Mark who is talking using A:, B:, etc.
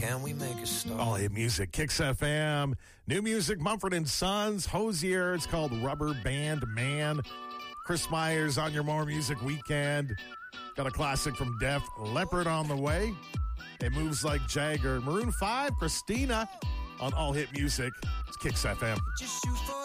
A: can we make a start?
B: All hit music, Kicks FM. New music, Mumford & Sons, Hosier. It's called Rubber Band Man. Chris Myers on your More Music Weekend. Got a classic from Def Leppard on the way. It Moves Like Jagger. Maroon 5, Christina on All Hit Music. It's Kicks FM.
A: Just shoot for